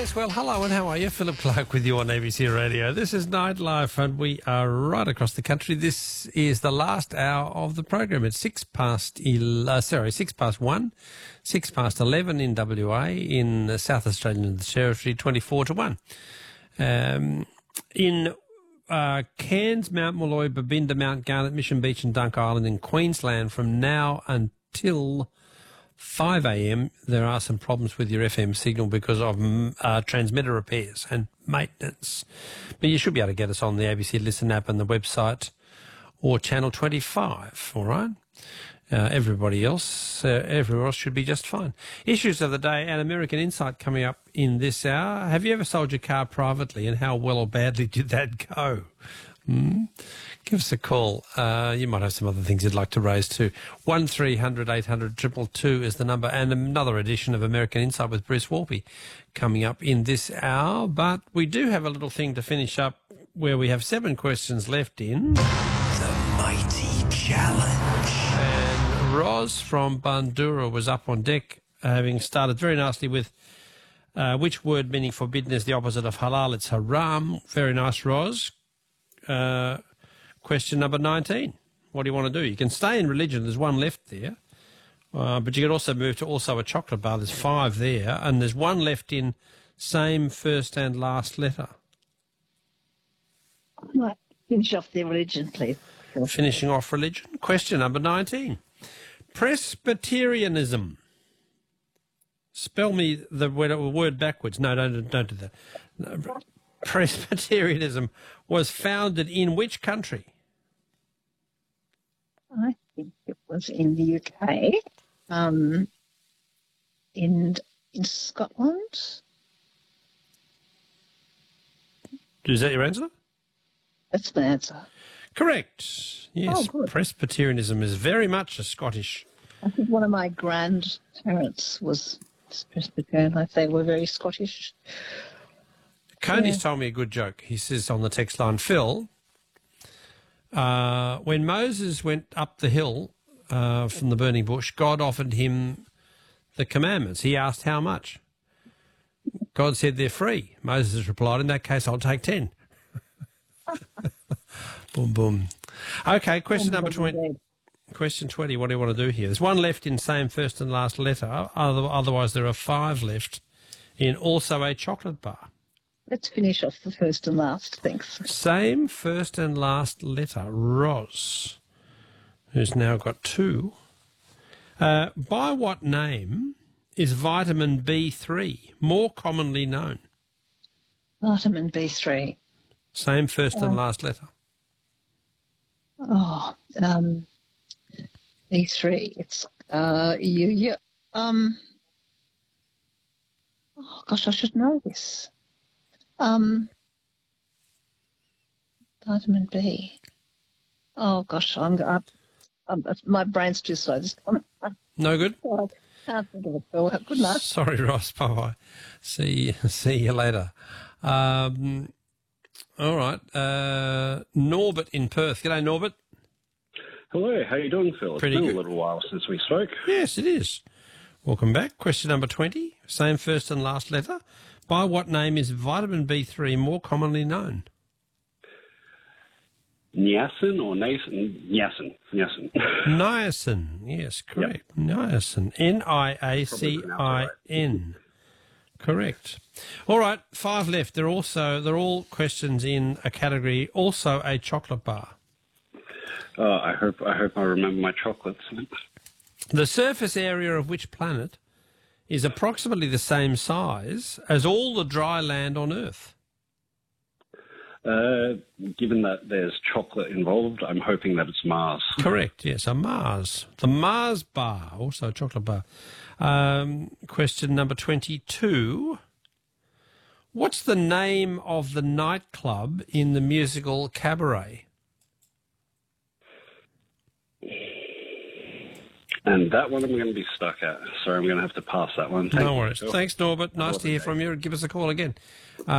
Yes, well, hello and how are you? Philip Clark with you on ABC Radio. This is Nightlife and we are right across the country. This is the last hour of the program. It's 6 past 1, 6 past 11 in WA, in South Australia and the Territory, 24 to 1. In Cairns, Mount Molloy, Babinda, Mount Garnet, Mission Beach and Dunk Island in Queensland from now until 5 a.m, there are some problems with your FM signal because of transmitter repairs and maintenance. But you should be able to get us on the ABC Listen app and the website or Channel 25, all right? Everywhere else should be just fine. Issues of the day and American Insight coming up in this hour. Have you ever sold your car privately and how well or badly did that go? Give us a call. You might have some other things you'd like to raise too. 1300 800 222 is the number, and another edition of American Insight with Bruce Warpy coming up in this hour. But we do have a little thing to finish up where we have 7 questions left in The Mighty Challenge. And Roz from Bandura was up on deck, having started very nicely with which word meaning forbidden is the opposite of halal? It's haram. Very nice, Roz. Question number 19. What do you want to do? You can stay in religion. There's one left there. But you can also move to also a chocolate bar. There's 5 there. And there's one left in same first and last letter. Right. Finish off the religion, please. Finishing off religion. Question number 19. Presbyterianism. Spell me the word backwards. No, don't do that. No. Presbyterianism was founded in which country? I think it was in the UK, in Scotland. Is that your answer? That's my answer. Correct. Yes, Oh, good. Presbyterianism is very much a Scottish. I think one of my grandparents was Presbyterian. Like they were very Scottish. Coney's told me a good joke. He says on the text line, Phil, when Moses went up the hill from the burning bush, God offered him the commandments. He asked how much. God said they're free. Moses replied, in that case, I'll take 10. Boom, boom. Okay, question number 20. Question 20, what do you want to do here? There's one left in same first and last letter. Otherwise, there are 5 left in also a chocolate bar. Let's finish off the first and last. Thanks. Same first and last letter, Roz, who's now got 2. By what name is vitamin B3 more commonly known? Vitamin B3. Same first and last letter. Oh, B3. It's oh gosh, I should know this. Vitamin B. Oh gosh, my brain's too slow. No good? I can't think of it. Phil. Good night. Sorry, Ross. Bye-bye. See you later. All right. Norbert in Perth. G'day, Norbert. Hello, how you doing, Phil? Pretty It's been good. a little while since we spoke. Yes, it is. Welcome back. Question number 20. Same first and last letter. By what name is vitamin B3 more commonly known? Niacin or Nathan? Niacin. Niacin. Yes, correct. Yep. Niacin. Niacin. Correct. All right, 5 left. They're all questions in a category, also a chocolate bar. I hope I remember my chocolates. The surface area of which planet is approximately the same size as all the dry land on Earth? Given that there's chocolate involved, I'm hoping that it's Mars. Correct, yes, a Mars. The Mars bar, also a chocolate bar. Question number 22. What's the name of the nightclub in the musical Cabaret? And that one I'm going to be stuck at. Sorry, I'm going to have to pass that one. No worries. Thanks, Norbert. Nice to hear from you. Give us a call again.